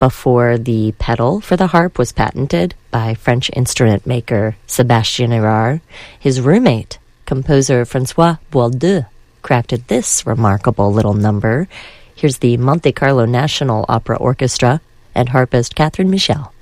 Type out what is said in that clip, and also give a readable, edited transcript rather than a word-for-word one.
before the pedal for the harp was patented by French instrument maker Sébastien Érard. His roommate, composer François Boieldieu, crafted this remarkable little number. Here's the Monte Carlo National Opera Orchestra and harpist Catherine Michel.